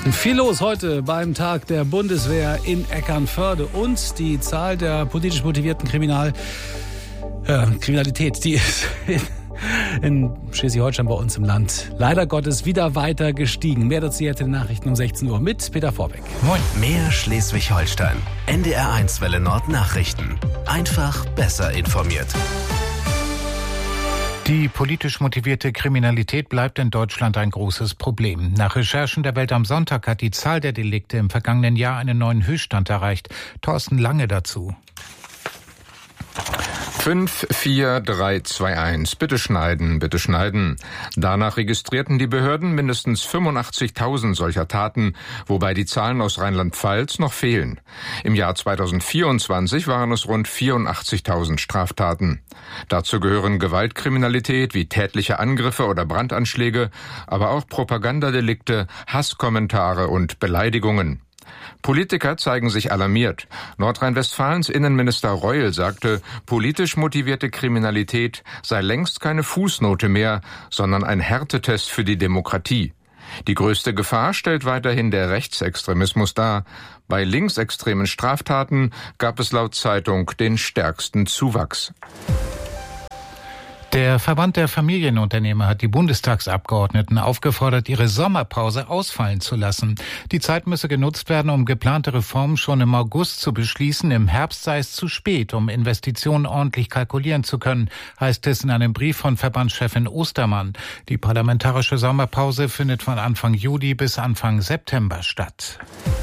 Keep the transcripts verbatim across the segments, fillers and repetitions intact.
Viel los heute beim Tag der Bundeswehr in Eckernförde und die Zahl der politisch motivierten Kriminal, äh, Kriminalität, die ist in, in Schleswig-Holstein bei uns im Land leider Gottes wieder weiter gestiegen. Mehr dazu jetzt in den Nachrichten um sechzehn Uhr mit Peter Vorbeck. Moin. Mehr Schleswig-Holstein. N D R eins Welle Nord Nachrichten. Einfach besser informiert. Die politisch motivierte Kriminalität bleibt in Deutschland ein großes Problem. Nach Recherchen der Welt am Sonntag hat die Zahl der Delikte im vergangenen Jahr einen neuen Höchststand erreicht. Thorsten Lange dazu. fünf vier drei zwei eins. Bitte schneiden, bitte schneiden. Danach registrierten die Behörden mindestens fünfundachtzigtausend solcher Taten, wobei die Zahlen aus Rheinland-Pfalz noch fehlen. Im Jahr zweitausendvierundzwanzig waren es rund vierundachtzigtausend Straftaten. Dazu gehören Gewaltkriminalität wie tätliche Angriffe oder Brandanschläge, aber auch Propagandadelikte, Hasskommentare und Beleidigungen. Politiker zeigen sich alarmiert. Nordrhein-Westfalens Innenminister Reul sagte, politisch motivierte Kriminalität sei längst keine Fußnote mehr, sondern ein Härtetest für die Demokratie. Die größte Gefahr stellt weiterhin der Rechtsextremismus dar. Bei linksextremen Straftaten gab es laut Zeitung den stärksten Zuwachs. Der Verband der Familienunternehmer hat die Bundestagsabgeordneten aufgefordert, ihre Sommerpause ausfallen zu lassen. Die Zeit müsse genutzt werden, um geplante Reformen schon im August zu beschließen. Im Herbst sei es zu spät, um Investitionen ordentlich kalkulieren zu können, heißt es in einem Brief von Verbandschefin Ostermann. Die parlamentarische Sommerpause findet von Anfang Juli bis Anfang September statt.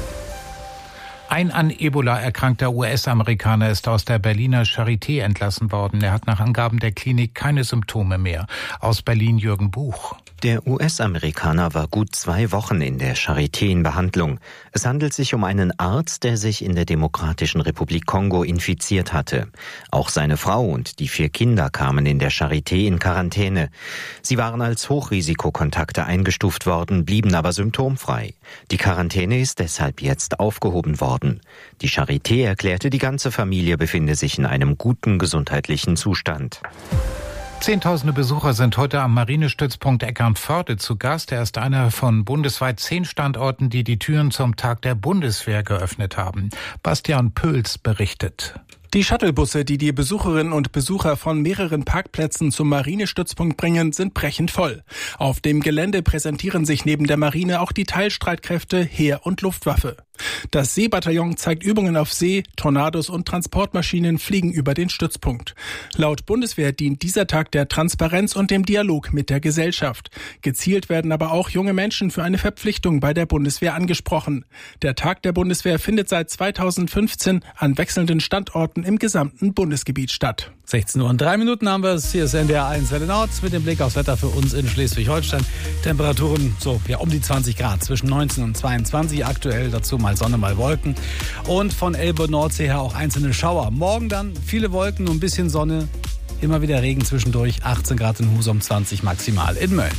Ein an Ebola erkrankter U S-Amerikaner ist aus der Berliner Charité entlassen worden. Er hat nach Angaben der Klinik keine Symptome mehr. Aus Berlin Jürgen Buch. Der U S-Amerikaner war gut zwei Wochen in der Charité in Behandlung. Es handelt sich um einen Arzt, der sich in der Demokratischen Republik Kongo infiziert hatte. Auch seine Frau und die vier Kinder kamen in der Charité in Quarantäne. Sie waren als Hochrisikokontakte eingestuft worden, blieben aber symptomfrei. Die Quarantäne ist deshalb jetzt aufgehoben worden. Die Charité erklärte, die ganze Familie befinde sich in einem guten gesundheitlichen Zustand. Zehntausende Besucher sind heute am Marinestützpunkt Eckernförde zu Gast. Er ist einer von bundesweit zehn Standorten, die die Türen zum Tag der Bundeswehr geöffnet haben. Bastian Pöls berichtet. Die Shuttlebusse, die die Besucherinnen und Besucher von mehreren Parkplätzen zum Marinestützpunkt bringen, sind brechend voll. Auf dem Gelände präsentieren sich neben der Marine auch die Teilstreitkräfte Heer und Luftwaffe. Das Seebataillon zeigt Übungen auf See, Tornados und Transportmaschinen fliegen über den Stützpunkt. Laut Bundeswehr dient dieser Tag der Transparenz und dem Dialog mit der Gesellschaft. Gezielt werden aber auch junge Menschen für eine Verpflichtung bei der Bundeswehr angesprochen. Der Tag der Bundeswehr findet seit zweitausendfünfzehn an wechselnden Standorten im gesamten Bundesgebiet statt. sechzehn Uhr und drei Minuten haben wir es. Hier ist N D R eins Welle Nord mit dem Blick aufs Wetter für uns in Schleswig-Holstein. Temperaturen so ja um die zwanzig Grad, zwischen neunzehn und zweiundzwanzig aktuell. Dazu mal Sonne, mal Wolken. Und von Elbe Nordsee her auch einzelne Schauer. Morgen dann viele Wolken, nur ein bisschen Sonne. Immer wieder Regen zwischendurch. achtzehn Grad in Husum, zwanzig maximal in Mölln.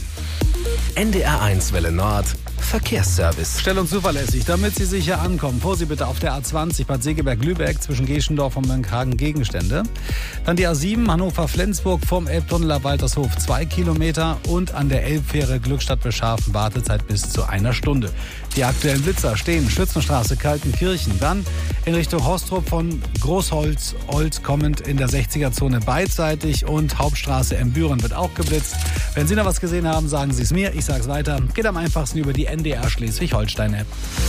N D R eins Welle Nord Verkehrsservice. Schnell und zuverlässig, damit Sie sicher ankommen. Vor Sie bitte auf der A zwanzig Bad Segeberg-Lübeck zwischen Geschendorf und Mönckehagen Gegenstände. Dann die A sieben Hannover-Flensburg vom Elbtunnel ab Waltershof zwei Kilometer und an der Elbfähre Glückstadt-Bescharfen Wartezeit bis zu einer Stunde. Die aktuellen Blitzer stehen Schützenstraße, Kaltenkirchen. Dann in Richtung Hostrup von Großholz, Old kommend in der sechziger-Zone beidseitig und Hauptstraße Embüren wird auch geblitzt. Wenn Sie noch was gesehen haben, sagen Sie es mir. Ich sage es weiter. Geht am einfachsten über die N D R Schleswig-Holstein-App.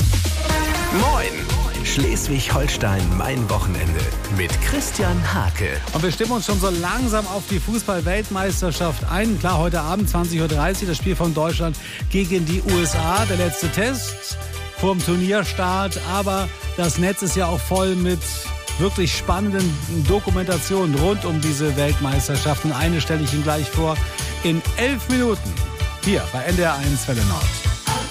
Moin! Schleswig-Holstein, mein Wochenende mit Christian Hake. Und wir stimmen uns schon so langsam auf die Fußball-Weltmeisterschaft ein. Klar, heute Abend zwanzig Uhr dreißig das Spiel von Deutschland gegen die U S A. Der letzte Test vorm Turnierstart. Aber das Netz ist ja auch voll mit wirklich spannenden Dokumentationen rund um diese Weltmeisterschaft. Und eine stelle ich Ihnen gleich vor in elf Minuten hier bei N D R eins Welle Nord.